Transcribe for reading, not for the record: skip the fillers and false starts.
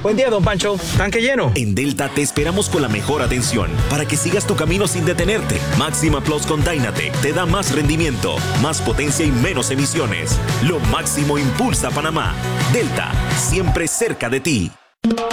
Buen día, don Pancho. Tanque lleno. En Delta te esperamos con la mejor atención para que sigas tu camino sin detenerte. Máxima Plus con Dynatec te da más rendimiento, más potencia y menos emisiones. Lo máximo impulsa Panamá. Delta, siempre cerca de ti.